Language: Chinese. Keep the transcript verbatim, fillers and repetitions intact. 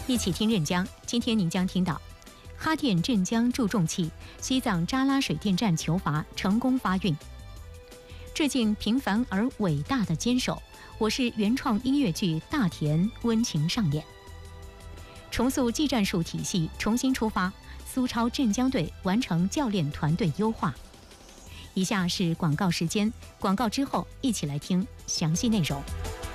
一起听任江。今天您将听到哈电镇江注重器西藏扎拉水电站求罚成功发运，致敬平凡而伟大的坚守。我是原创音乐剧《大田》温情上演。重塑技战术体系，重新出发，苏超镇江队完成教练团队优化。以下是广告时间，广告之后一起来听详细内容。